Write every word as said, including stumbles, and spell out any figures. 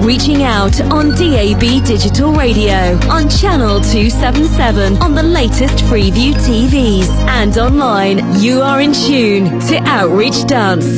Reaching out on D A B Digital Radio, on Channel two seventy-seven, on the latest Freeview T Vs, and online. You are in tune to Outreach Dance.